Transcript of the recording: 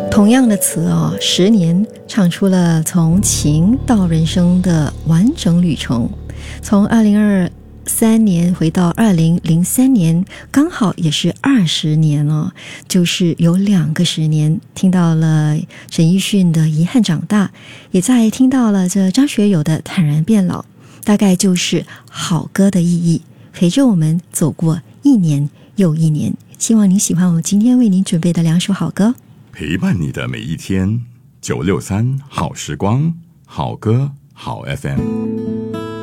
同样的词哦，10年唱出了从情到人生的完整旅程。从2023年回到2003年，刚好也是20年了，就是有2个10年。听到了陈奕迅的《遗憾长大》，也在听到了这张学友的《坦然变老》，大概就是好歌的意义，陪着我们走过1年又1年。希望你喜欢我今天为您准备的2首好歌， 陪伴你的每一天。963好时光，好歌好 FM。